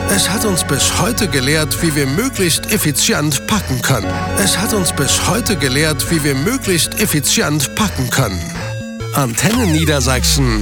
Es hat uns bis heute gelehrt, wie wir möglichst effizient packen können. Es hat uns bis heute gelehrt, wie wir möglichst effizient packen können. Antenne Niedersachsen